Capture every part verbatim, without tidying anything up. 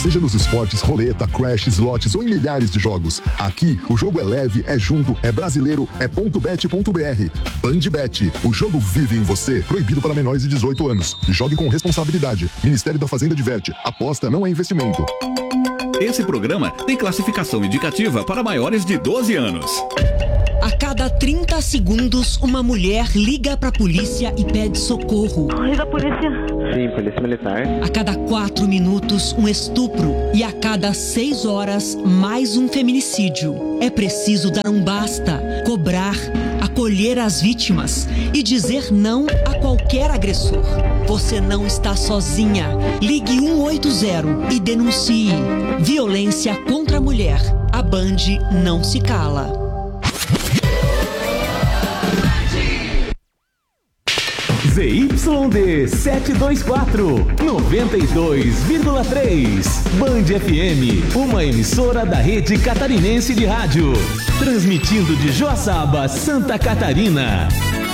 Seja nos esportes, roleta, crash, slots ou em milhares de jogos. Aqui, o jogo é leve, é junto, é brasileiro, é ponto bet ponto b r. Bandbet, o jogo vive em você. Proibido para menores de dezoito anos. Jogue com responsabilidade. Ministério da Fazenda adverte. Aposta não é investimento. Esse programa tem classificação indicativa para maiores de doze anos. A cada trinta segundos, uma mulher liga pra polícia e pede socorro. Oi, da polícia. Sim, polícia militar. A cada quatro minutos, um estupro. E a cada seis horas, mais um feminicídio. É preciso dar um basta, cobrar, acolher as vítimas e dizer não a qualquer agressor. Você não está sozinha. Ligue um oito zero e denuncie. Violência contra a mulher. A Band não se cala. Z Y D setecentos e vinte e quatro, noventa e dois vírgula três, Band F M, uma emissora da rede catarinense de rádio, transmitindo de Joaçaba, Santa Catarina.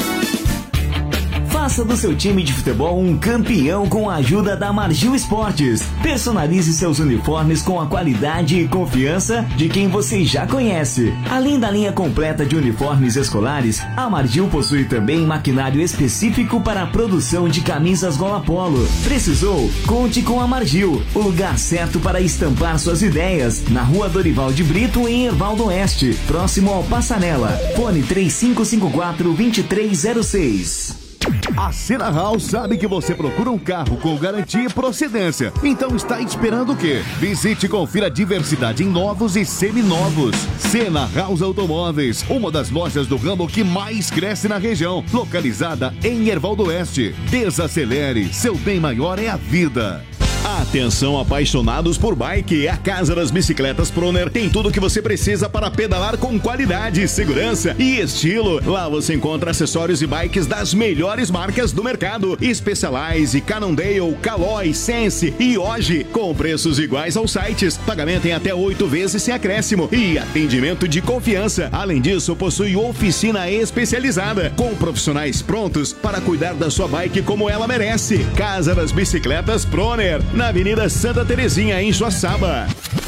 Faça do seu time de futebol um campeão com a ajuda da Margil Esportes. Personalize seus uniformes com a qualidade e confiança de quem você já conhece. Além da linha completa de uniformes escolares, a Margil possui também maquinário específico para a produção de camisas gola polo. Precisou? Conte com a Margil, o lugar certo para estampar suas ideias. Na Rua Dorival de Brito, em Erval do Oeste, próximo ao Passarela. Fone três cinco cinco quatro, dois três zero seis. A Sena House sabe que você procura um carro com garantia e procedência. Então está esperando o quê? Visite e confira a diversidade em novos e seminovos. Sena House Automóveis, uma das lojas do ramo que mais cresce na região, localizada em Erval do Oeste. Desacelere, seu bem maior é a vida. Atenção, apaixonados por bike, a Casa das Bicicletas Proner tem tudo o que você precisa para pedalar com qualidade, segurança e estilo. Lá você encontra acessórios e bikes das melhores marcas do mercado: Specialized, Cannondale, Caloi, Sense e hoje, com preços iguais aos sites, pagamento em até oito vezes sem acréscimo e atendimento de confiança. Além disso, possui oficina especializada, com profissionais prontos para cuidar da sua bike como ela merece. Casa das Bicicletas Proner, na Avenida Santa Terezinha, em Joaçaba.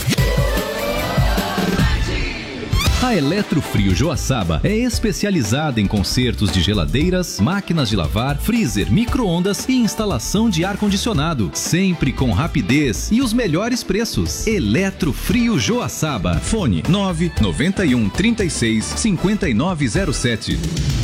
A Eletrofrio Joaçaba é especializada em consertos de geladeiras, máquinas de lavar, freezer, micro-ondas e instalação de ar-condicionado, sempre com rapidez e os melhores preços. Eletrofrio Joaçaba. Fone nove nove um, três seis, cinco nove zero sete.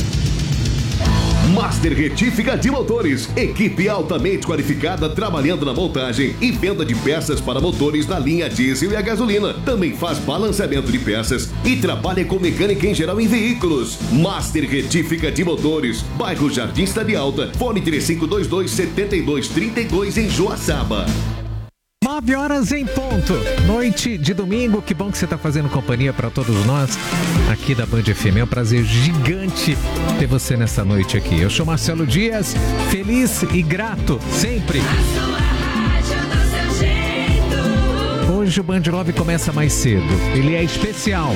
Master Retífica de Motores, equipe altamente qualificada trabalhando na montagem e venda de peças para motores na linha diesel e a gasolina. Também faz balanceamento de peças e trabalha com mecânica em geral em veículos. Master Retífica de Motores, bairro Jardim Cidade Alta, fone três cinco dois dois, sete dois três dois em Joaçaba. nove horas em ponto, noite de domingo. Que bom que você está fazendo companhia para todos nós aqui da Band F M. É um prazer gigante ter você nessa noite aqui. Eu sou Marcelo Dias, feliz e grato sempre. Hoje o Band Love começa mais cedo. Ele é especial.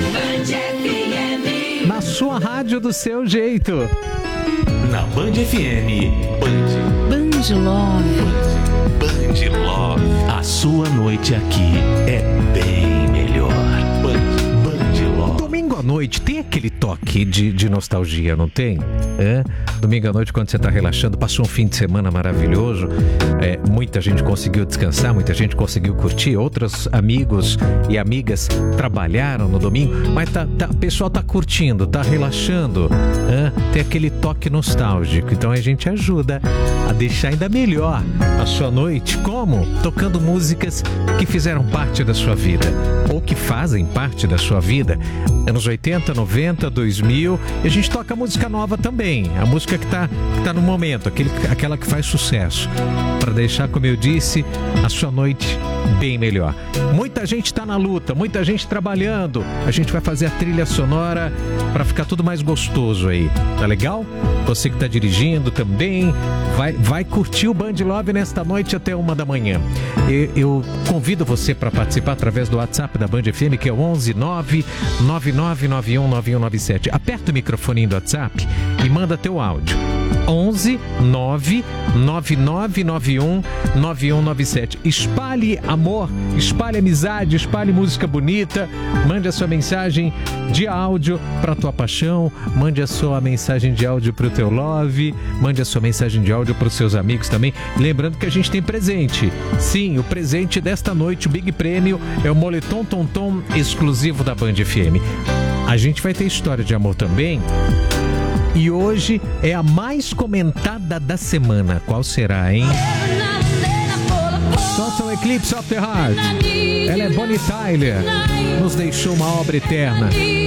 Na sua rádio do seu jeito. Na Band F M. Band. Band Love. Band Love. A sua noite aqui é bem melhor. Band, Band Love. Domingo à noite tem aquele toque de, de nostalgia, não tem? É? Domingo à noite, quando você está relaxando, passou um fim de semana maravilhoso, é, muita gente conseguiu descansar, muita gente conseguiu curtir, outros amigos e amigas trabalharam no domingo, mas tá, tá, o pessoal tá curtindo, tá relaxando, é? Tem aquele toque nostálgico. Então a gente ajuda a deixar ainda melhor a sua noite. Como? Tocando músicas que fizeram parte da sua vida ou que fazem parte da sua vida. Anos oitenta, noventa, dois mil, e a gente toca música nova também, a música que tá, que tá no momento, aquele, aquela que faz sucesso, para deixar, como eu disse, a sua noite bem melhor. Muita gente tá na luta, muita gente trabalhando. A gente vai fazer a trilha sonora para ficar tudo mais gostoso aí. Tá legal? Você que tá dirigindo também, vai, vai curtir o Band Love nesta noite até uma da manhã. Eu, eu convido você para participar através do WhatsApp da Band F M, que é o onze nove nove nove nove um nove um nove sete. Aperta o microfone do WhatsApp e manda teu áudio. onze nove nove nove nove um nove um nove sete. Espalhe amor, espalhe amizade, espalhe música bonita. Mande a sua mensagem de áudio para tua paixão, mande a sua mensagem de áudio para o teu love, mande a sua mensagem de áudio para os seus amigos também. Lembrando que a gente tem presente. Sim, o presente desta noite, o Big Prêmio, é o moletom Tom Tom exclusivo da Band F M. A gente vai ter história de amor também. E hoje é a mais comentada da semana. Qual será, hein? Total Eclipse of the Heart. Ela é Bonnie Tyler. Nos deixou uma obra eterna.